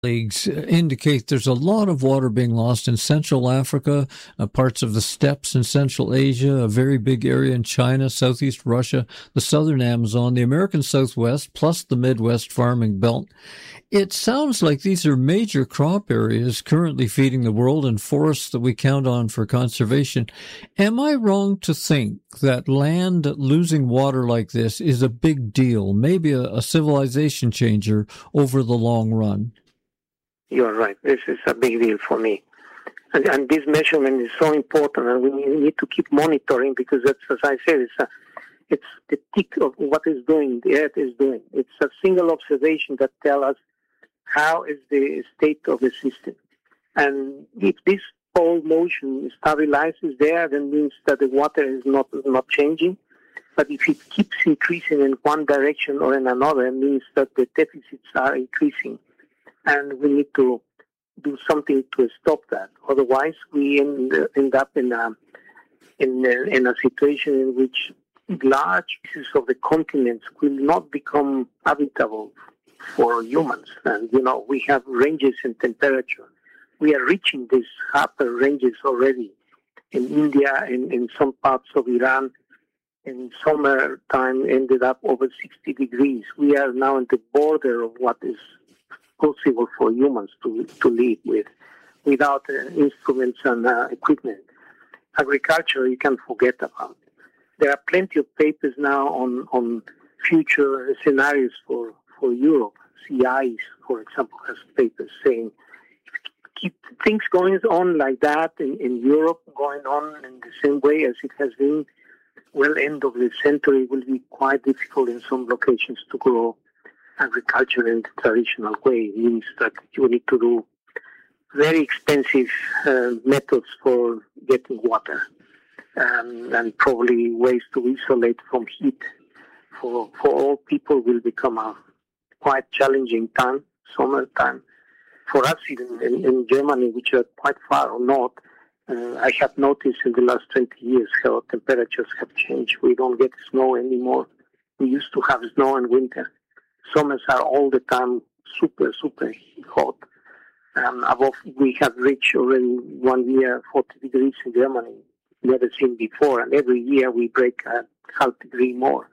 Leagues indicate there's a lot of water being lost in Central Africa, parts of the steppes in Central Asia, a very big area in China, Southeast Russia, the Southern Amazon, the American Southwest, plus the Midwest farming belt. It sounds like these are major crop areas currently feeding the world and forests that we count on for conservation. Am I wrong to think that land losing water like this is a big deal, maybe a civilization changer over the long run? You're right. This is a big deal for me. And this measurement is so important, and we need to keep monitoring because that's, as I said, it's the tick of what is doing, the Earth is doing. It's a single observation that tells us how is the state of the system. And if this whole motion stabilizes there, then means that the water is not changing. But if it keeps increasing in one direction or in another, it means that the deficits are increasing. And we need to do something to stop that. Otherwise, we end up in a situation in which large pieces of the continents will not become habitable for humans. And, we have ranges in temperature. We are reaching these upper ranges already in India, in some parts of Iran. In summertime, ended up over 60 degrees. We are now at the border of what is possible for humans to live with, without instruments and equipment. Agriculture, you can forget about. There are plenty of papers now on future scenarios for Europe. CIs, for example, has papers saying, keep things going on like that in Europe, going on in the same way as it has been, well, end of the century will be quite difficult in some locations to grow agriculture in the traditional way. It means that you need to do very expensive methods for getting water, and probably ways to isolate from heat. For all people will become a quite challenging time, summertime. For us, even in Germany, which are quite far north, I have noticed in the last 20 years how temperatures have changed. We don't get snow anymore. We used to have snow in winter. Summers are all the time super, super hot. Above, we have reached already 1 year 40 degrees in Germany, never seen before. And every year we break a half degree more.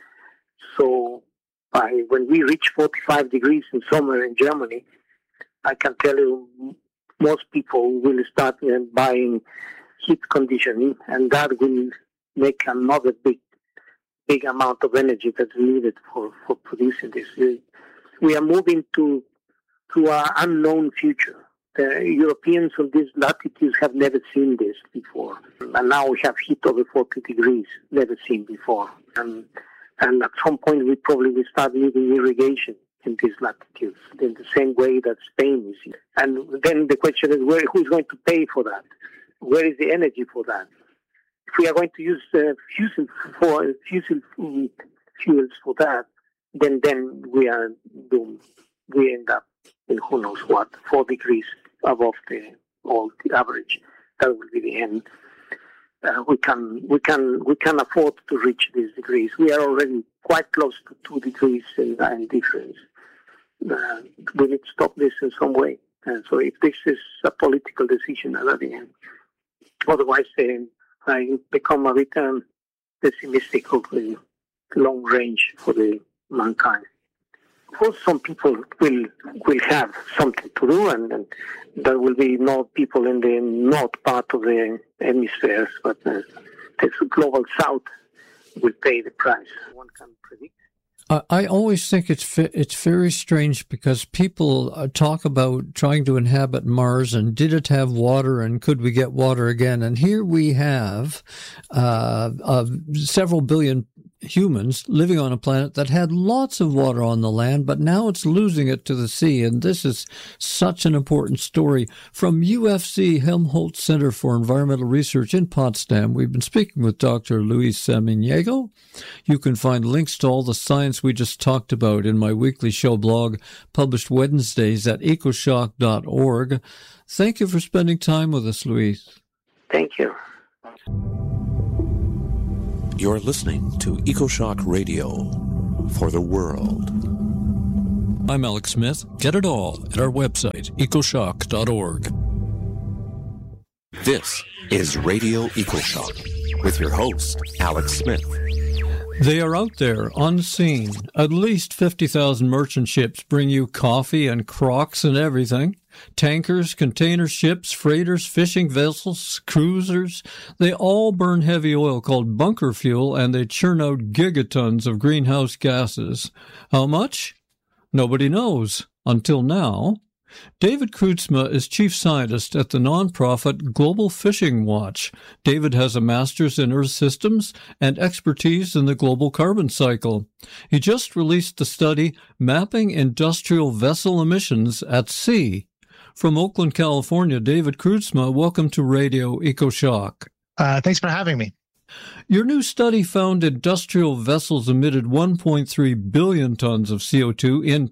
So when we reach 45 degrees in summer in Germany, I can tell you most people will start buying heat conditioning, and that will make another big amount of energy that's needed for producing this. We are moving to an unknown future. The Europeans on these latitudes have never seen this before. And now we have heat over 40 degrees, never seen before. And at some point we probably will start needing irrigation in these latitudes in the same way that Spain is. And then the question is, who's going to pay for that? Where is the energy for that? If we are going to use fossil fuels for that, then we are doomed. We end up in who knows what, 4 degrees above the average. That will be the end. We can afford to reach these degrees. We are already quite close to 2 degrees in difference. We need to stop this in some way. And so if this is a political decision at the end, otherwise I become a bit pessimistic of the long range for the mankind. Of course, some people will have something to do, and there will be no people in the north part of the hemisphere, but the global south will pay the price. One can predict. I always think it's very strange because people talk about trying to inhabit Mars and did it have water and could we get water again? And here we have several billion humans living on a planet that had lots of water on the land, but now it's losing it to the sea. And this is such an important story. From UFC Helmholtz Center for Environmental Research in Potsdam, we've been speaking with Dr. Luis Samaniego. You can find links to all the science we just talked about in my weekly show blog, published Wednesdays at ecoshock.org. Thank you for spending time with us, Luis. Thank you. You're listening to EcoShock Radio for the world. I'm Alex Smith. Get it all at our website, ecoshock.org. This is Radio EcoShock with your host, Alex Smith. They are out there, unseen. At least 50,000 merchant ships bring you coffee and Crocs and everything. Tankers, container ships, freighters, fishing vessels, cruisers, they all burn heavy oil called bunker fuel, and they churn out gigatons of greenhouse gases. How much? Nobody knows. Until now. David Kreutzma is chief scientist at the nonprofit Global Fishing Watch. David has a master's in Earth systems and expertise in the global carbon cycle. He just released the study Mapping Industrial Vessel Emissions at Sea. From Oakland, California, David Kreutzma, welcome to Radio EcoShock. Thanks for having me. Your new study found industrial vessels emitted 1.3 billion tons of CO2 in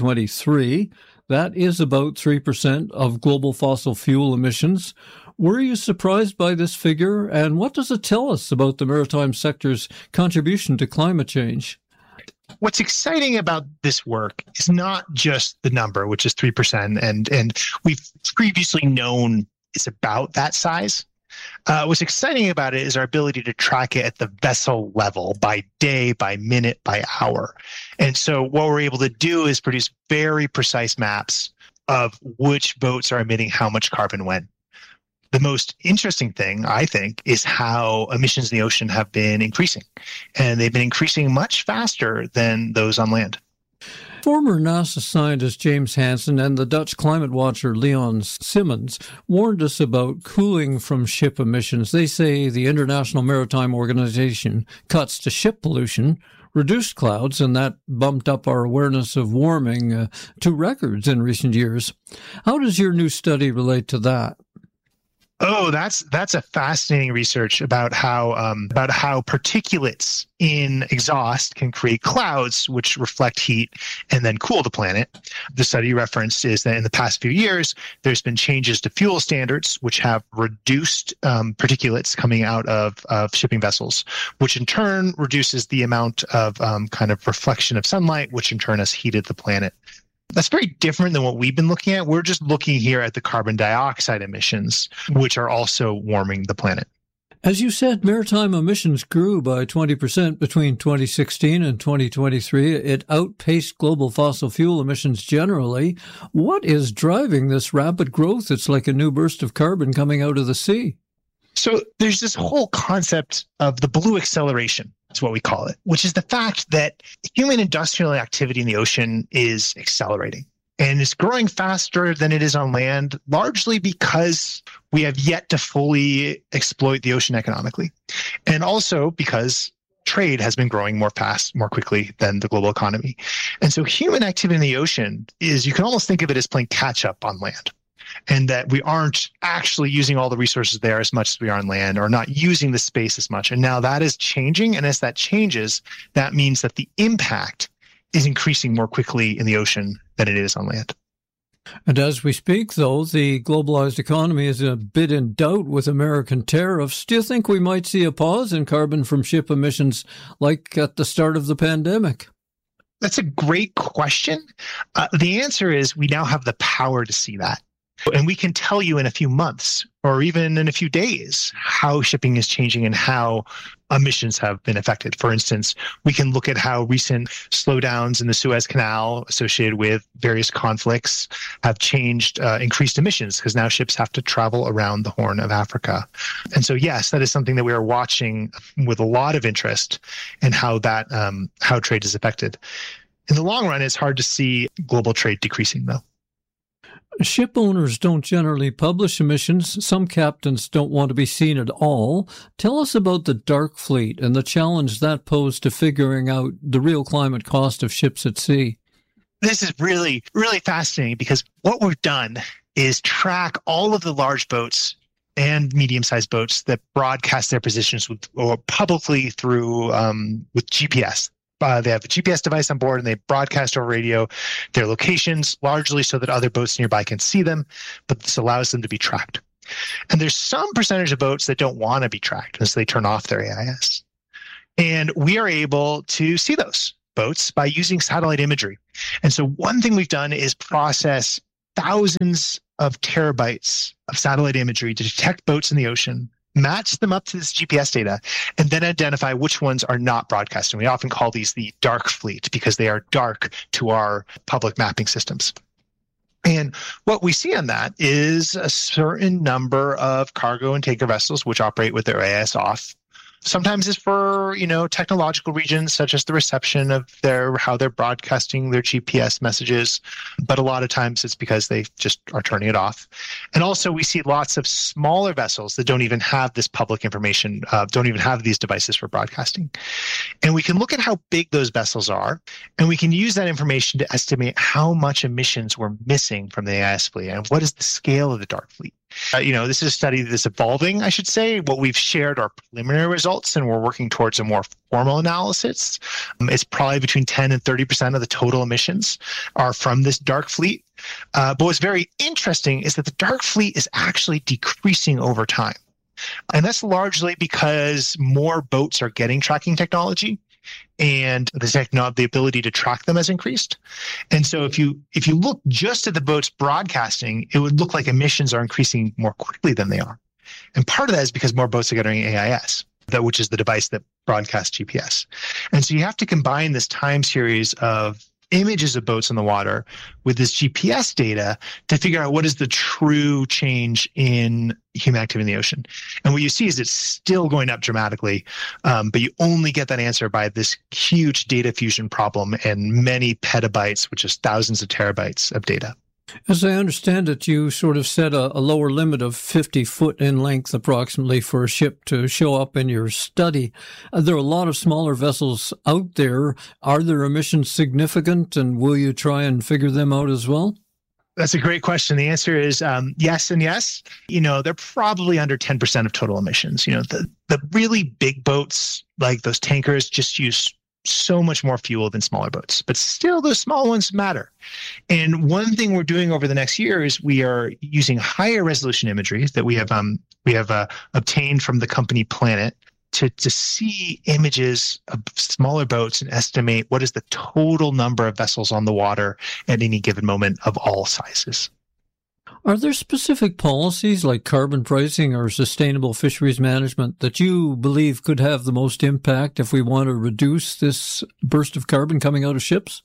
2023. That is about 3% of global fossil fuel emissions. Were you surprised by this figure, and what does it tell us about the maritime sector's contribution to climate change? What's exciting about this work is not just the number, which is 3%, and we've previously known it's about that size. What's exciting about it is our ability to track it at the vessel level by day, by minute, by hour. And so what we're able to do is produce very precise maps of which boats are emitting how much carbon when. The most interesting thing, I think, is how emissions in the ocean have been increasing. And they've been increasing much faster than those on land. Former NASA scientist James Hansen and the Dutch climate watcher Leon Simmons warned us about cooling from ship emissions. They say the International Maritime Organization cuts to ship pollution reduced clouds, and that bumped up our awareness of warming to records in recent years. How does your new study relate to that? Oh, that's a fascinating research about how particulates in exhaust can create clouds which reflect heat and then cool the planet. The study referenced is that in the past few years, there's been changes to fuel standards which have reduced particulates coming out of shipping vessels, which in turn reduces the amount of kind of reflection of sunlight, which in turn has heated the planet. That's very different than what we've been looking at. We're just looking here at the carbon dioxide emissions, which are also warming the planet. As you said, maritime emissions grew by 20% between 2016 and 2023. It outpaced global fossil fuel emissions generally. What is driving this rapid growth? It's like a new burst of carbon coming out of the sea. So there's this whole concept of the blue acceleration, is what we call it, which is the fact that human industrial activity in the ocean is accelerating and is growing faster than it is on land, largely because we have yet to fully exploit the ocean economically. And also because trade has been growing more quickly than the global economy. And so human activity in the ocean is, you can almost think of it as playing catch up on land. And that we aren't actually using all the resources there as much as we are on land, or not using the space as much. And now that is changing. And as that changes, that means that the impact is increasing more quickly in the ocean than it is on land. And as we speak, though, the globalized economy is a bit in doubt with American tariffs. Do you think we might see a pause in carbon from ship emissions like at the start of the pandemic? That's a great question. The answer is we now have the power to see that. And we can tell you in a few months or even in a few days how shipping is changing and how emissions have been affected. For instance, we can look at how recent slowdowns in the Suez Canal associated with various conflicts have changed increased emissions, because now ships have to travel around the Horn of Africa. And so, yes, that is something that we are watching with a lot of interest in how trade is affected. In the long run, it's hard to see global trade decreasing, though. Ship owners don't generally publish emissions. Some captains don't want to be seen at all. Tell us about the dark fleet and the challenge that posed to figuring out the real climate cost of ships at sea. This is really, really fascinating, because what we've done is track all of the large boats and medium-sized boats that broadcast their positions publicly through with GPS. They have a GPS device on board, and they broadcast over radio their locations, largely so that other boats nearby can see them, but this allows them to be tracked. And there's some percentage of boats that don't want to be tracked, and so they turn off their AIS. And we are able to see those. boats by using satellite imagery. And so one thing we've done is process thousands of terabytes of satellite imagery to detect boats in the ocean, match them up to this GPS data, and then identify which ones are not broadcasting. We often call these the dark fleet because they are dark to our public mapping systems. And what we see on that is a certain number of cargo and tanker vessels which operate with their AIS off. Sometimes it's for, technological regions such as the reception of how they're broadcasting their GPS messages. But a lot of times it's because they just are turning it off. And also we see lots of smaller vessels that don't even have this public information, don't even have these devices for broadcasting. And we can look at how big those vessels are, and we can use that information to estimate how much emissions we're missing from the AIS fleet and what is the scale of the dark fleet. This is a study that's evolving, I should say. What we've shared are preliminary results, and we're working towards a more formal analysis. It's probably between 10 and 30% of the total emissions are from this dark fleet. But what's very interesting is that the dark fleet is actually decreasing over time. And that's largely because more boats are getting tracking technology, and the ability to track them has increased. And so if you look just at the boats broadcasting, it would look like emissions are increasing more quickly than they are. And part of that is because more boats are getting AIS, which is the device that broadcasts GPS. And so you have to combine this time series of images of boats in the water with this GPS data to figure out what is the true change in human activity in the ocean. And what you see is it's still going up dramatically, but you only get that answer by this huge data fusion problem and many petabytes, which is thousands of terabytes of data. As I understand it, you sort of set a lower limit of 50 foot in length approximately for a ship to show up in your study. There are a lot of smaller vessels out there. Are their emissions significant, and will you try and figure them out as well? That's a great question. The answer is yes and yes. They're probably under 10% of total emissions. The really big boats, like those tankers, just use so much more fuel than smaller boats, but still those small ones matter. And one thing we're doing over the next year is we are using higher resolution imagery that we have obtained from the company Planet to see images of smaller boats and estimate what is the total number of vessels on the water at any given moment of all sizes. Are there specific policies like carbon pricing or sustainable fisheries management that you believe could have the most impact if we want to reduce this burst of carbon coming out of ships?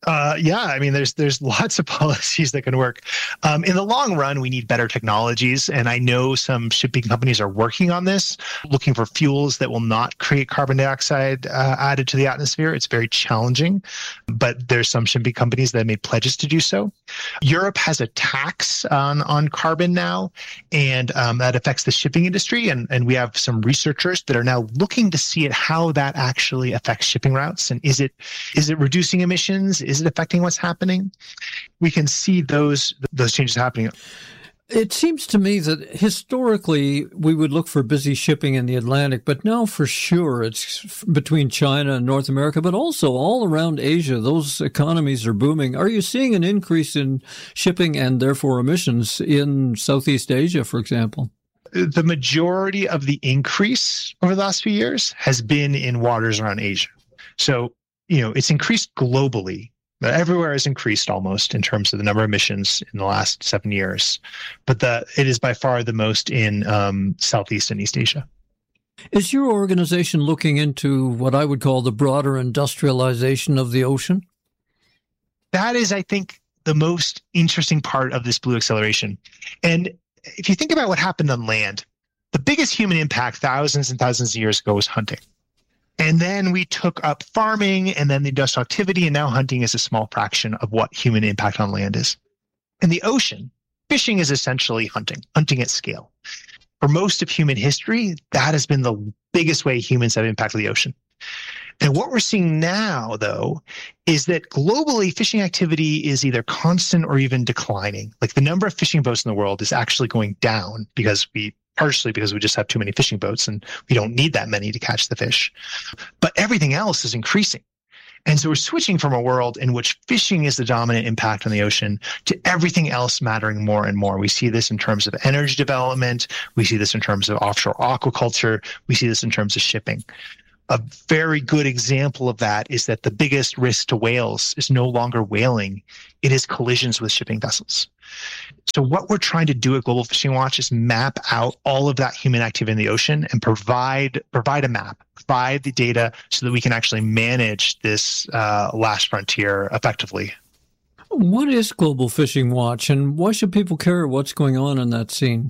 There's lots of policies that can work. In the long run, we need better technologies. And I know some shipping companies are working on this, looking for fuels that will not create carbon dioxide added to the atmosphere. It's very challenging, but there's some shipping companies that have made pledges to do so. Europe has a tax on carbon now, and that affects the shipping industry. And we have some researchers that are now looking to see how that actually affects shipping routes. And is it reducing emissions? Is it affecting what's happening? We can see those changes happening. It seems to me that historically we would look for busy shipping in the Atlantic, but now for sure it's between China and North America, but also all around Asia. Those economies are booming. Are you seeing an increase in shipping and therefore emissions in Southeast Asia, for example? The majority of the increase over the last few years has been in waters around Asia. So, it's increased globally. Everywhere has increased almost in terms of the number of emissions in the last 7 years, but it is by far the most in Southeast and East Asia. Is your organization looking into what I would call the broader industrialization of the ocean? That is, I think, the most interesting part of this blue acceleration. And if you think about what happened on land, the biggest human impact thousands and thousands of years ago was hunting. And then we took up farming and then the industrial activity, and now hunting is a small fraction of what human impact on land is. In the ocean, fishing is essentially hunting at scale. For most of human history, that has been the biggest way humans have impacted the ocean. And what we're seeing now, though, is that globally fishing activity is either constant or even declining. Like the number of fishing boats in the world is actually going down partially because we just have too many fishing boats and we don't need that many to catch the fish. But everything else is increasing. And so we're switching from a world in which fishing is the dominant impact on the ocean to everything else mattering more and more. We see this in terms of energy development. We see this in terms of offshore aquaculture. We see this in terms of shipping. A very good example of that is that the biggest risk to whales is no longer whaling. It is collisions with shipping vessels. So what we're trying to do at Global Fishing Watch is map out all of that human activity in the ocean and provide a map, provide the data so that we can actually manage this last frontier effectively. What is Global Fishing Watch, and why should people care what's going on in that scene?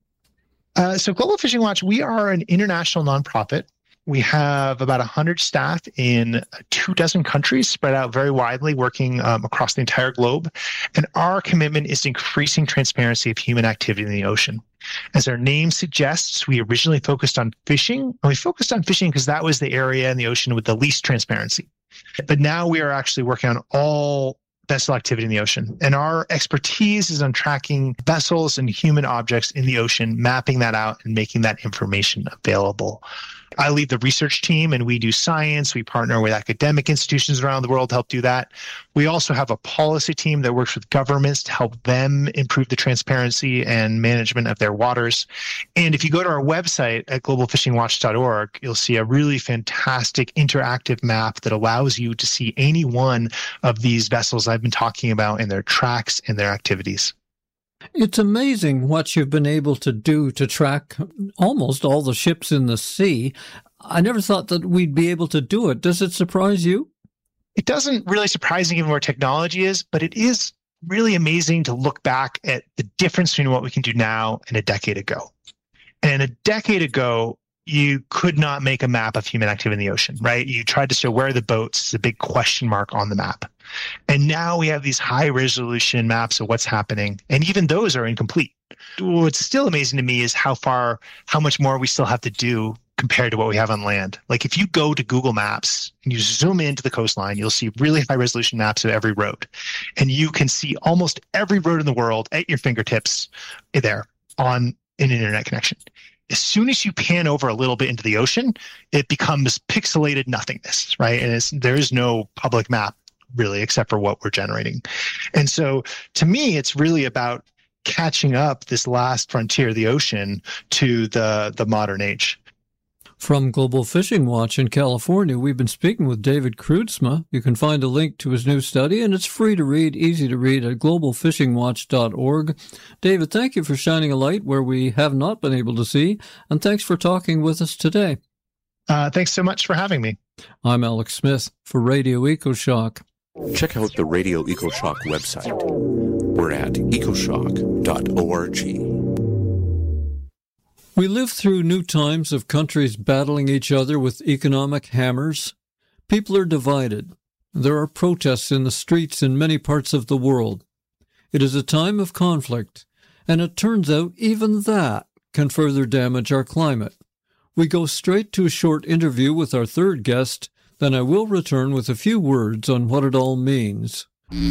So Global Fishing Watch, we are an international nonprofit. We have about 100 staff in 24 countries spread out very widely, working across the entire globe. And our commitment is increasing transparency of human activity in the ocean. As our name suggests, we originally focused on fishing. And we focused on fishing because that was the area in the ocean with the least transparency. But now we are actually working on all vessel activity in the ocean. And our expertise is on tracking vessels and human objects in the ocean, mapping that out and making that information available. I lead the research team, and we do science. We partner with academic institutions around the world to help do that. We also have a policy team that works with governments to help them improve the transparency and management of their waters. And if you go to our website at globalfishingwatch.org, you'll see a really fantastic interactive map that allows you to see any one of these vessels I've been talking about and their tracks and their activities. It's amazing what you've been able to do to track almost all the ships in the sea. I never thought that we'd be able to do it. Does it surprise you? It doesn't really surprise me given where technology is, but it is really amazing to look back at the difference between what we can do now and a decade ago. And a decade ago, you could not make a map of human activity in the ocean, right? You tried to show where are the boats, it's a big question mark on the map. And now we have these high resolution maps of what's happening. And even those are incomplete. What's still amazing to me is how much more we still have to do compared to what we have on land. Like if you go to Google Maps and you zoom into the coastline, you'll see really high resolution maps of every road. And you can see almost every road in the world at your fingertips there on an internet connection. As soon as you pan over a little bit into the ocean, it becomes pixelated nothingness, right? And there is no public map really except for what we're generating. And so to me, it's really about catching up this last frontier of the ocean to the modern age. From Global Fishing Watch in California, we've been speaking with David Kreutzma. You can find a link to his new study, and it's free to read, easy to read at globalfishingwatch.org. David, thank you for shining a light where we have not been able to see, and thanks for talking with us today. Thanks so much for having me. I'm Alex Smith for Radio EcoShock. Check out the Radio EcoShock website. We're at ecoshock.org. We live through new times of countries battling each other with economic hammers. People are divided. There are protests in the streets in many parts of the world. It is a time of conflict, and it turns out even that can further damage our climate. We go straight to a short interview with our third guest, then I will return with a few words on what it all means.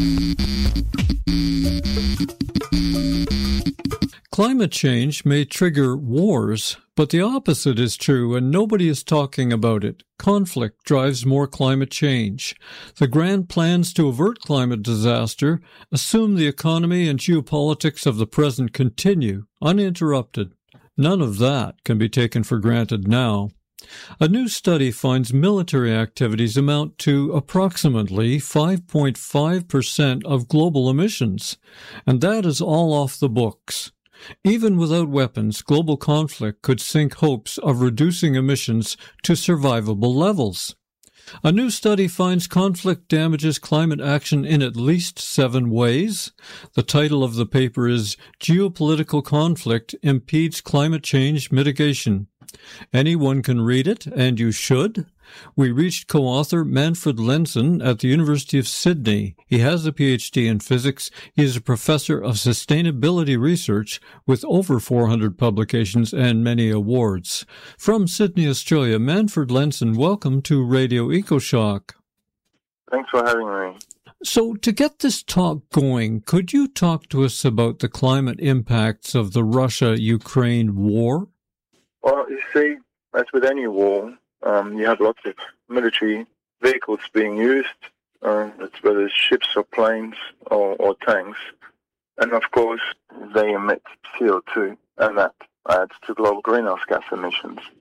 Climate change may trigger wars, but the opposite is true, and nobody is talking about it. Conflict drives more climate change. The grand plans to avert climate disaster assume the economy and geopolitics of the present continue, uninterrupted. None of that can be taken for granted now. A new study finds military activities amount to approximately 5.5% of global emissions, and that is all off the books. Even without weapons, global conflict could sink hopes of reducing emissions to survivable levels. A new study finds conflict damages climate action in at least 7 ways. The title of the paper is Geopolitical Conflict Impedes Climate Change Mitigation. Anyone can read it, and you should. We reached co-author Manfred Lenssen at the University of Sydney. He has a PhD in physics. He is a professor of sustainability research with over 400 publications and many awards. From Sydney, Australia, Manfred Lenssen, welcome to Radio EcoShock. Thanks for having me. So, to get this talk going, could you talk to us about the climate impacts of the Russia-Ukraine war? Well, you see, as with any war, you have lots of military vehicles being used, whether it's ships or planes or tanks. And of course, they emit CO2, and that adds to global greenhouse gas emissions.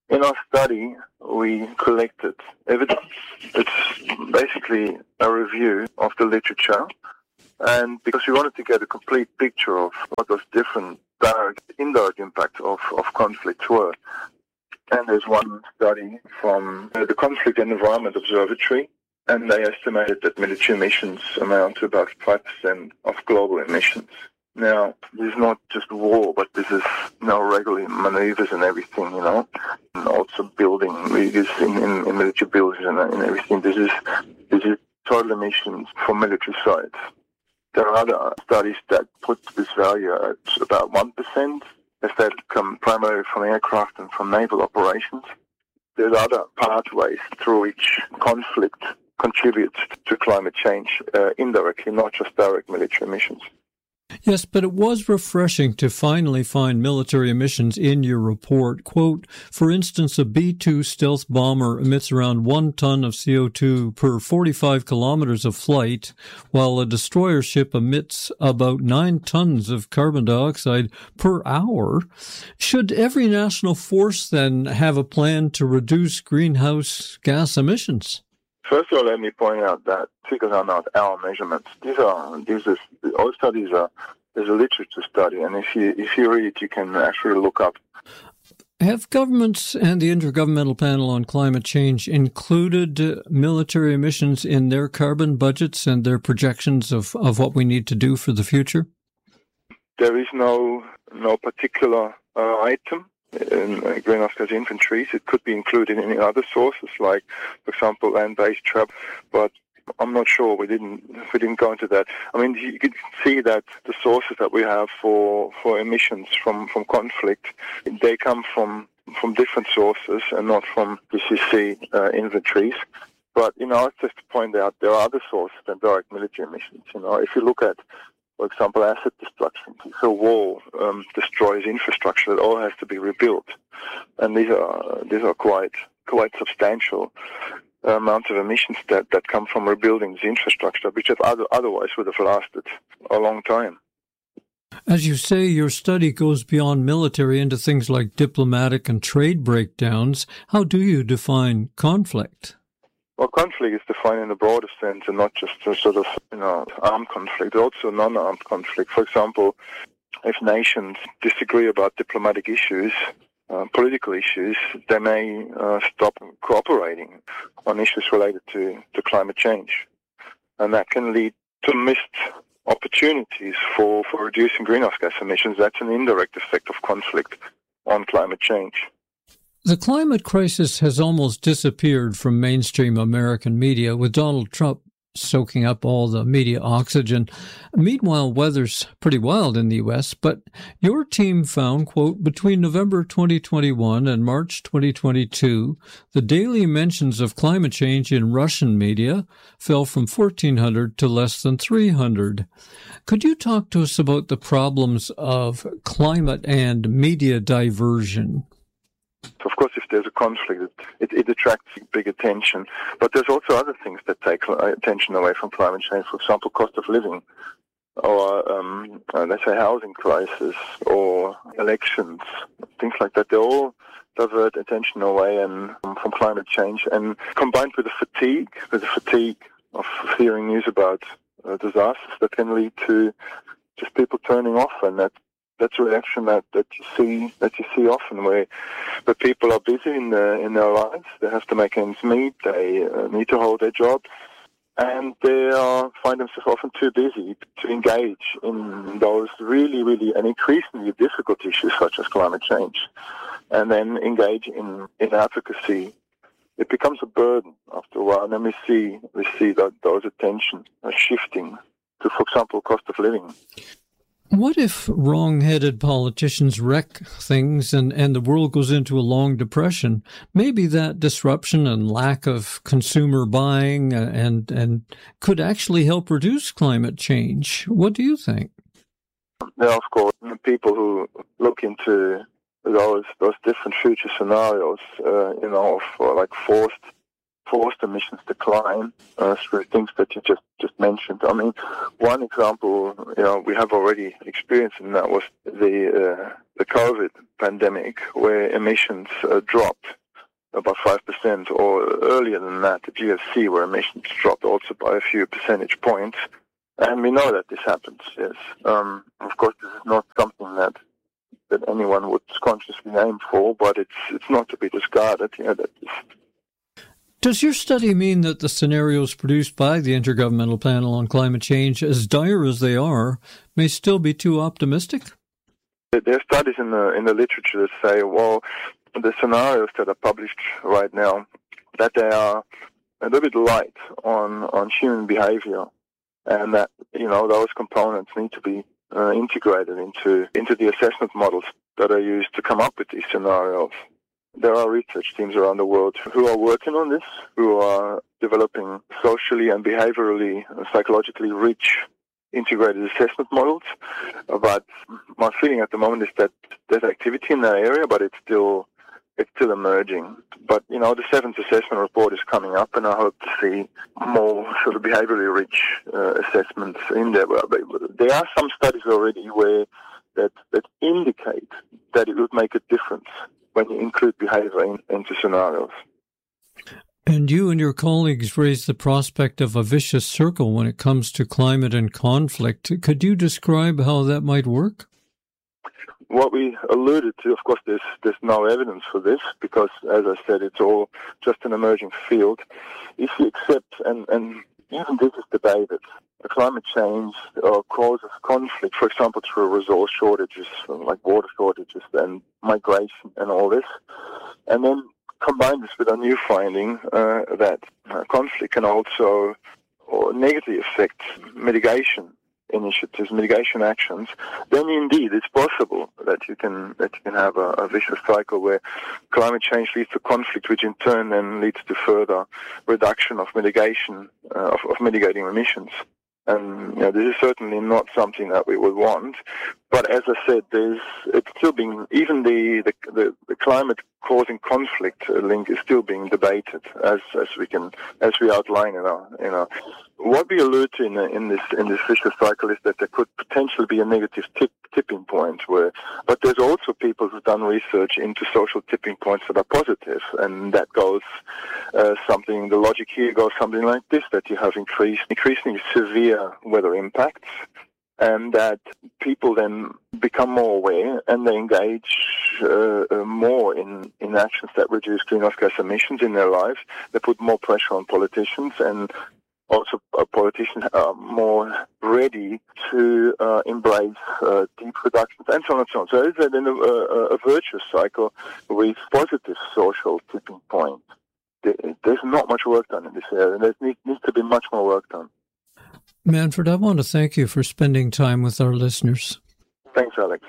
In our study, we collected evidence. It's basically a review of the literature. And because we wanted to get a complete picture of what those different direct, indirect impacts of conflicts were. And there's one study from the Conflict and Environment Observatory, and they estimated that military emissions amount to about 5% of global emissions. Now, this is not just war, but this is regular maneuvers and everything, and also building in military buildings and everything. This is total emissions from military sites. There are other studies that put this value at about 1%, as that come primarily from aircraft and from naval operations. There's other pathways through which conflict contributes to climate change indirectly, not just direct military emissions. Yes, but it was refreshing to finally find military emissions in your report. Quote, for instance, a B-2 stealth bomber emits around 1 ton of CO2 per 45 kilometers of flight, while a destroyer ship emits about 9 tons of carbon dioxide per hour. Should every national force then have a plan to reduce greenhouse gas emissions? First of all, let me point out that figures are not our measurements. All studies are. There's a literature study, and if you read it, you can actually look up. Have governments and the Intergovernmental Panel on Climate Change included military emissions in their carbon budgets and their projections of what we need to do for the future? There is no particular item in greenhouse gas inventories. It could be included in other sources, like, for example, land-based travel, but I'm not sure. We didn't go into that. I mean, you can see that the sources that we have for emissions from conflict, they come from different sources and not from IPCC inventories. But, I just to point out there are other sources than direct military emissions. If you look at, for example, asset destruction, if a war destroys infrastructure, it all has to be rebuilt, and these are quite substantial amount of emissions that come from rebuilding this infrastructure, which otherwise would have lasted a long time. As you say, your study goes beyond military into things like diplomatic and trade breakdowns. How do you define conflict? Well, conflict is defined in a broader sense and not just a sort of, armed conflict, also non-armed conflict. For example, if nations disagree about diplomatic issues, political issues, they may stop cooperating on issues related to climate change. And that can lead to missed opportunities for reducing greenhouse gas emissions. That's an indirect effect of conflict on climate change. The climate crisis has almost disappeared from mainstream American media, with Donald Trump soaking up all the media oxygen. Meanwhile, weather's pretty wild in the U.S., but your team found, quote, between November 2021 and March 2022, the daily mentions of climate change in Russian media fell from 1,400 to less than 300. Could you talk to us about the problems of climate and media diversion? Of course, if there's a conflict, it attracts big attention. But there's also other things that take attention away from climate change. For example, cost of living, or let's say housing crisis, or elections, things like that. They all divert attention away from climate change, and combined with the fatigue of hearing news about disasters, that can lead to just people turning off, and that's a reaction that you see often, where people are busy in their lives. They have to make ends meet. They need to hold their jobs, and they find themselves often too busy to engage in those really, really and increasingly difficult issues such as climate change, and then engage in advocacy. It becomes a burden after a while, and then we see that those attention are shifting to, for example, cost of living. What if wrong-headed politicians wreck things and the world goes into a long depression? Maybe that disruption and lack of consumer buying and could actually help reduce climate change. What do you think? Yeah, of course. People who look into those different future scenarios, of like forced forced emissions decline through things that you just mentioned. I mean, one example, we have already experienced, and that was the COVID pandemic, where emissions dropped about 5%, or earlier than that, the GFC, where emissions dropped also by a few percentage points. And we know that this happens, yes. Of course, this is not something that anyone would consciously aim for, but it's not to be discarded. Does your study mean that the scenarios produced by the Intergovernmental Panel on Climate Change, as dire as they are, may still be too optimistic? There are studies in the literature that say, well, the scenarios that are published right now, that they are a little bit light on human behavior, and that those components need to be integrated into the assessment models that are used to come up with these scenarios. There are research teams around the world who are working on this, who are developing socially and behaviorally and psychologically rich integrated assessment models. But my feeling at the moment is that there's activity in that area, but it's still emerging. But, the seventh assessment report is coming up, and I hope to see more sort of behaviorally rich assessments in there. There are some studies already where that indicate that it would make a difference when you include behavior into scenarios. And you and your colleagues raised the prospect of a vicious circle when it comes to climate and conflict. Could you describe how that might work? What we alluded to, of course, there's no evidence for this because, as I said, it's all just an emerging field. If you accept, and even this is debated, climate change causes conflict, for example, through resource shortages, like water shortages and migration and all this, and then combine this with a new finding that conflict can also negatively affect mitigation initiatives, mitigation actions, then indeed it's possible that you can have a vicious cycle where climate change leads to conflict, which in turn then leads to further reduction of mitigation of mitigating emissions. And this is certainly not something that we would want. But as I said, it's still being, even the climate causing conflict link is still being debated as we outline in our. What we allude to in this vicious cycle is that there could potentially be a negative tipping point but there's also people who've done research into social tipping points that are positive, and that goes the logic here goes something like this, that you have increasingly severe weather impacts, and that people then become more aware and they engage more in actions that reduce greenhouse gas emissions in their lives. They put more pressure on politicians, and also politicians are more ready to embrace deep reductions and so on and so on. So it's a virtuous cycle with positive social tipping points. There's not much work done in this area. There needs to be much more work done. Manfred, I want to thank you for spending time with our listeners. Thanks, Alex.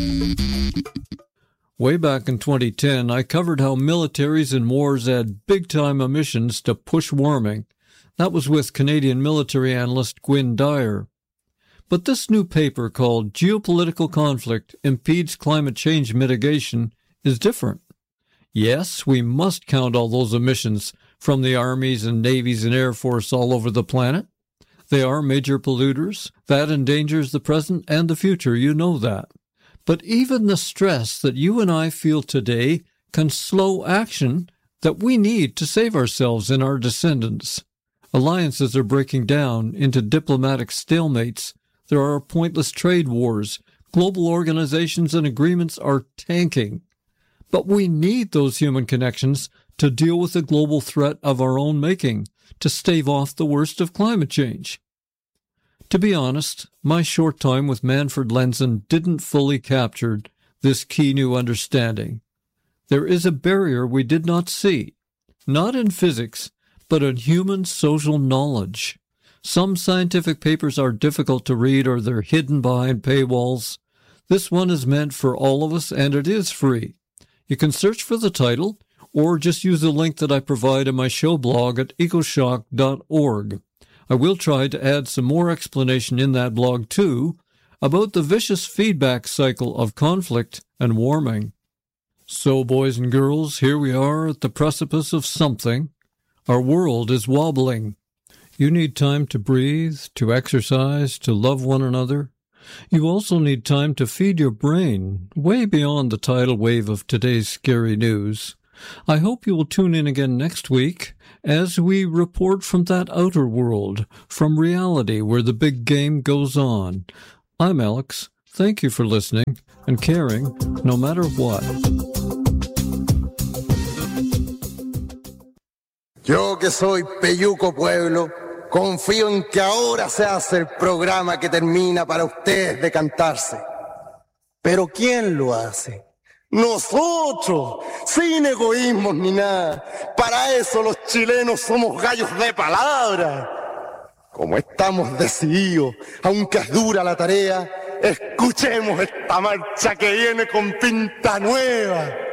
Way back in 2010, I covered how militaries in wars add big-time emissions to push warming. That was with Canadian military analyst Gwynne Dyer. But this new paper called Geopolitical Conflict Impedes Climate Change Mitigation is different. Yes, we must count all those emissions from the armies and navies and air force all over the planet. They are major polluters. That endangers the present and the future, you know that. But even the stress that you and I feel today can slow action that we need to save ourselves and our descendants. Alliances are breaking down into diplomatic stalemates. There are pointless trade wars. Global organizations and agreements are tanking. But we need those human connections to deal with the global threat of our own making, to stave off the worst of climate change. To be honest, my short time with Manfred Lenzen didn't fully capture this key new understanding. There is a barrier we did not see, not in physics, but in human social knowledge. Some scientific papers are difficult to read or they're hidden behind paywalls. This one is meant for all of us, and it is free. You can search for the title or just use the link that I provide in my show blog at ecoshock.org. I will try to add some more explanation in that blog, too, about the vicious feedback cycle of conflict and warming. So, boys and girls, here we are at the precipice of something. Our world is wobbling. You need time to breathe, to exercise, to love one another. You also need time to feed your brain, way beyond the tidal wave of today's scary news. I hope you will tune in again next week as we report from that outer world, from reality where the big game goes on. I'm Alex. Thank you for listening and caring no matter what. Yo que soy Peyuco Pueblo, confío en que ahora se hace el programa que termina para ustedes de cantarse. Pero ¿quién lo hace? Nosotros, sin egoísmos ni nada. Para eso los chilenos somos gallos de palabra. Como estamos decididos, aunque es dura la tarea, escuchemos esta marcha que viene con pinta nueva.